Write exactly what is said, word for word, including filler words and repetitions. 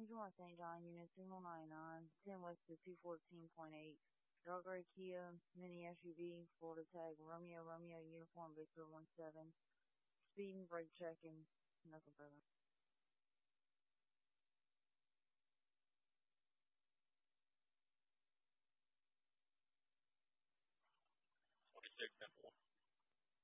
John Saint John, Unit single nine nine, ten West to two fourteen point eight, Dark Gray Kia, Mini S U V, Florida tag, Romeo, Romeo, Uniform, Victor one seven, speed and brake checking, nothing further.